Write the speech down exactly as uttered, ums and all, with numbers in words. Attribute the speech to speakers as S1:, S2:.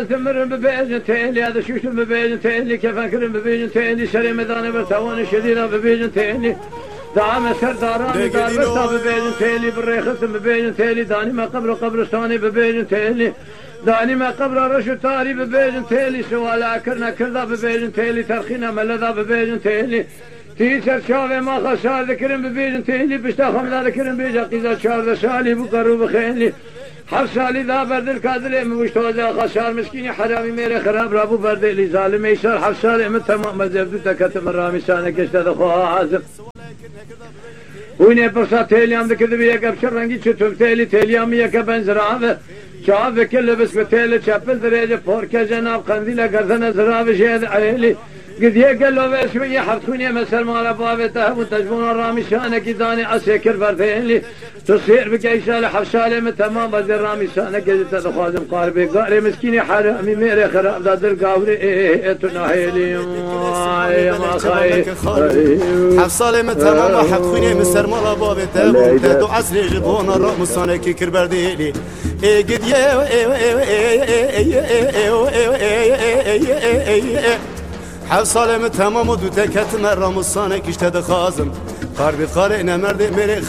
S1: تمر ببيجن تيلي هذا شوش ببيجن تيلي كيف أكرم ببيجن تيلي شري ميدان برتوان شدينا ببيجن تيلي دعم سرداران دار برتا ببيجن تيلي بالريخت ببيجن تيلي داني ما قبر قبرستاني ببيجن تيلي داني ما قبر رشو تاري ببيجن تيلي سوالا كرنا كردا ببيجن تيلي ترخينا ملذا ببيجن تيلي تيسر شافي ما خسار ذكرن ببيجن تيلي بشتا خمدا ذكرن بيجا قيزا شار سالي بقرو بخيلي حفصالي ذا برد الكادر مشتوزا خسار مسكيني حرامي ميري خراب رابو برد لي ظالم يسار حفصالي من تمام مزبدو تكتم الرامي سانك اشتد خوها عازم ويني برصا تيليام ذكر بيك ابشر رنگي چتوب تيلي تيليام يك بنزرا شاف كل بس تيلي چپل درجه فورك جناب قنديل گردن زرا شهد عيلي قد يقال له شويه حرتوني مسر مال بابته وتجبون الرامي شانك داني اسكر برديلي تصير بكيشال حفصالي من تمام بدر الرامي شانك جت خادم قاربي قاري مسكيني حرامي ميري خراب دادر قاوري تناهيلي يا ما خاي
S2: حفصالي من تمام حرتوني مسر مال بابته وتدو عسري جبون الرامي شانك كر برديلي قد يا حفصالي من تمام ودو تكت مرة مصانك اشتد خازم قاربي قارئنا مرد ميري